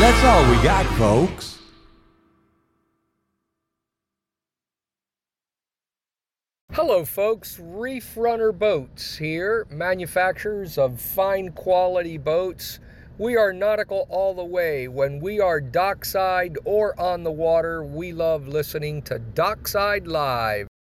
That's all we got, folks. Hello folks, Reef Runner Boats here, manufacturers of fine quality boats. We are nautical all the way. When we are dockside or on the water, we love listening to Dockside Live.